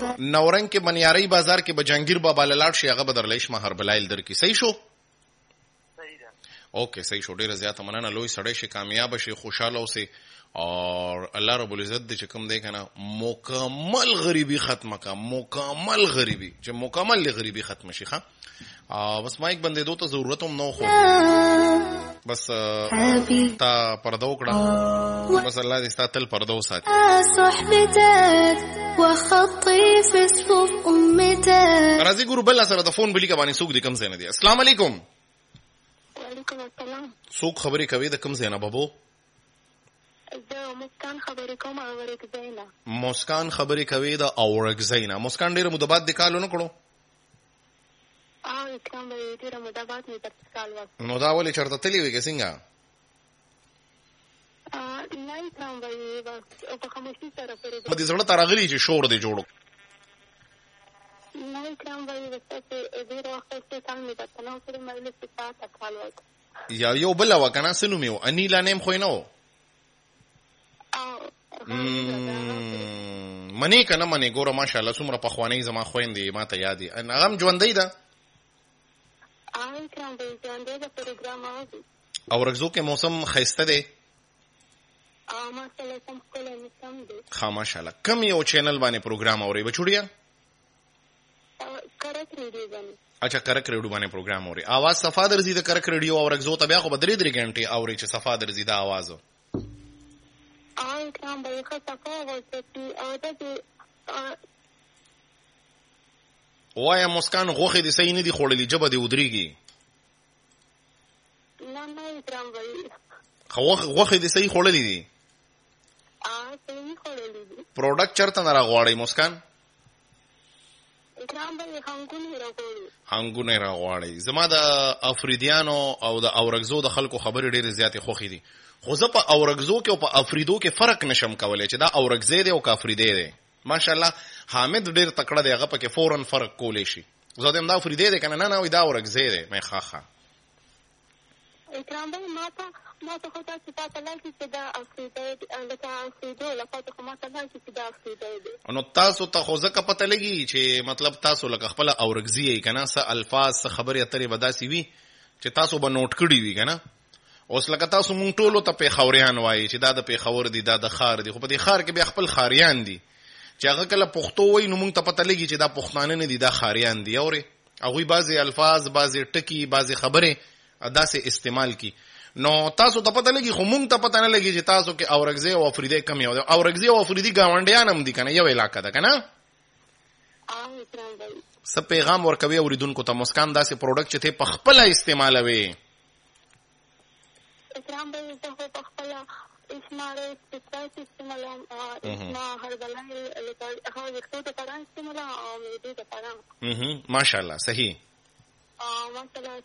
نورنګ کې بنیاري بازار کې بجنگیر بابا لاړ شي هغه بدرلیش مہر بلایل در کې صحیح شو صحیح ده اوکے صحیح شو ډیره زیاته مننه لوی سړی شي کامیاب شي خوشاله اوسئ اور الله رب العزت دې چې کوم دی کنه مکمل غریبی ختمه کا مکمل غریبی چې مکمل غریبی ختم شي ښا بس مایک بندې دوته ضرورت هم نو خو بس تا پردو کړه بس الله دې ستاسو تل پردو ساتي صحبتك وخطي في صفوف امتك راځي ګورو بل سره د فون بلی کا باندې سوق دي کم زینه دي السلام علیکم وعلیکم السلام سوق خبرې کوي د کم زینه بابو زه مسکان خبرې کوم اورک زینا مسکان خبرې کوي د اورک زینا مسکان ډیره مده بعد د کالو نه کړو کوم ډیره مده بعد می تر کال وخت نو دا ولې چرته تلی وي څنګه نه کوم وای او په خاموشي سره پرې په دې زړه ترغلی چې شور دی جوړو نه کوم وای چې ډیره وخت څخه کال می تر نو سره مې لږ څه کال وخت یا یو بل وکنه سنو میو انیلا نیم خو نه منی کنه منی ګوره ماشاءالله څومره پخوانی زما خويندې ما ته یادې هغه ژوندۍ ده کوم به ژوندۍ د پروګرام او ورځو کې موسم خيسته دی ماشاءالله کوم کله نسم دی ها ماشاءالله کم یو چینل باندې پروګرام اوري بچوړیا کرک ریډیو باندې اچھا کرک ریډیو باندې پروګرام اوري आवाज صفا درځي د کرک ریډیو او ورځو ته بیا خو بدري 3 غنټه اوري چې صفا درځي د आवाज کوم به صفا ورته او د وایا مسکان غوخه دي صحیح نه دي خوړلې جبه دي ودريږي نه کوم به غوخه دي صحیح خوړلې دي صحیح خوړلې دي پروډکټ چرته نه راغواړي مسکان کوم به هنګونه راغواړي زما د افریدیانو او د اورګزو د خلکو خبرې ډېرې زیاتې خوخي دي خو زه په اورګزو کې او په افریدو کې فرق نشم کولای چې دا اورګزې دی او کافریدې دی ماشاءالله حامد ډېر تکړه دی هغه پکې فورن فرق کولی شي زه دم دا افریدې دی کنه نه وي دا اورګزې دی مې خاخه اکرام به ماته خو تاسو ته لایک چې دا افریدې لکه افریدو لکه خو ماته لایک چې دا افریدې دی نو تاسو ته خو ځکه پته لګي چې مطلب تاسو لکه خپل اورګزې کنه څه الفاظ څه خبرې اترې بداسي وي چې تاسو به نوٹ کړی وي کنه اوس لکه تاسو مونږ ټولو ته پیښوریان وایي چې دا د پیښور دي دا د خار دي خو په دې خار کې بیا خپل خاریان دي چې هغه کله پښتو وایي نو مونږ ته پته لګي چې دا پښتانه نه دي دا خاریان دي اوري هغه بعضي الفاظ بعضي ټکی بعضي خبره ادا سه استعمال کی نو تاسو ته پته لګي خو مونږ ته پته نه لګي چې تاسو کې اورګزې او افریدې کم یو اورګزې او افریدي گاونډیان هم دي کنه یو علاقہ ده کنه څه پیغام ورکوي اوریدونکو ته مسکان داسې پروډکټ چې ته په خپل استعمالوي اکرام به زه په خپل اسماره استعمالوم اسمه هربلای لکه هغه وخت ته پران استعمالوم او دې ته پران ماشاءالله صحیح ماشاءالله